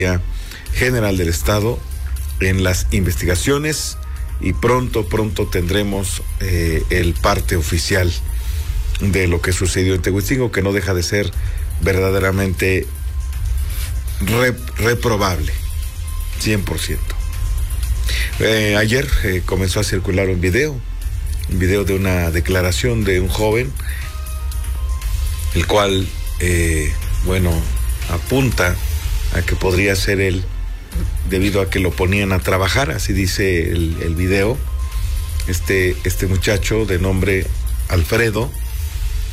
General del Estado en las investigaciones y pronto tendremos el parte oficial de lo que sucedió en Tehuiscingo, que no deja de ser verdaderamente reprobable, 100%. Ayer comenzó a circular un video de una declaración de un joven, el cual, apunta a que podría ser él, debido a que lo ponían a trabajar, así dice el video. Este muchacho de nombre Alfredo